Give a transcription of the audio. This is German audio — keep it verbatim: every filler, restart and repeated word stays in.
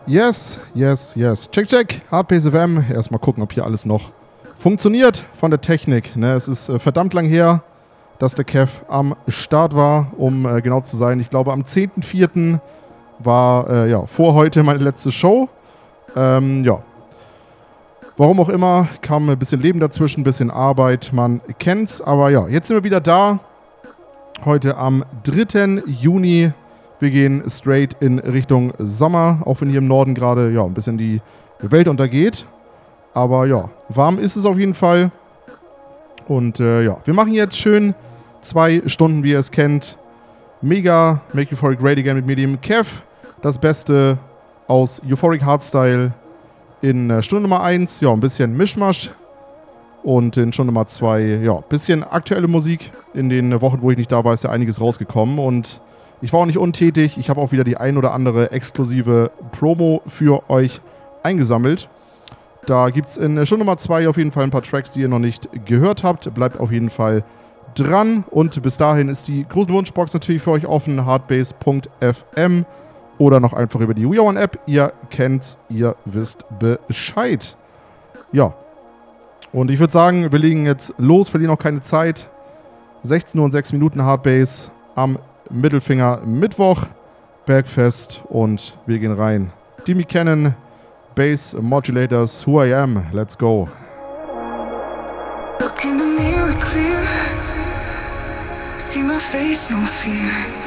Yes, yes, yes. Check, check. Hardbase F M. Erstmal gucken, ob hier alles noch funktioniert von der Technik. Ne, es ist äh, verdammt lang her, dass der Kev am Start war, um äh, genau zu sein. Ich glaube, am zehnten vierten war äh, ja, vor heute meine letzte Show. Ähm, ja. Warum auch immer, kam ein bisschen Leben dazwischen, ein bisschen Arbeit, man kennt's. Aber ja, jetzt sind wir wieder da. Heute am dritten Juni. Wir gehen straight in Richtung Sommer, auch wenn hier im Norden gerade ja, ein bisschen die Welt untergeht. Aber ja, warm ist es auf jeden Fall. Und äh, ja, wir machen jetzt schön zwei Stunden, wie ihr es kennt. Mega Make Euphoric Great Again mit mir, dem Kev. Das Beste aus Euphoric Hardstyle in äh, Stunde Nummer eins. Ja, ein bisschen Mischmasch. Und in Stunde Nummer zwei, ja, ein bisschen aktuelle Musik. In den Wochen, wo ich nicht da war, ist ja einiges rausgekommen. Und ich war auch nicht untätig. Ich habe auch wieder die ein oder andere exklusive Promo für euch eingesammelt. Da gibt es in Stunde Nummer zwei auf jeden Fall ein paar Tracks, die ihr noch nicht gehört habt. Bleibt auf jeden Fall dran. Und bis dahin ist die große Wunschbox natürlich für euch offen. hardbase punkt f m oder noch einfach über die We Are One App. Ihr kennt's, ihr wisst Bescheid. Ja. Und ich würde sagen, wir legen jetzt los, verlieren auch keine Zeit. sechzehn Uhr und sechs Minuten Hardbase am Mittelfinger Mittwoch, Bergfest und wir gehen rein. Demi Cannon, Bass Modulators, Who I Am, let's go. Look in the mirror clear, see my face, no fear.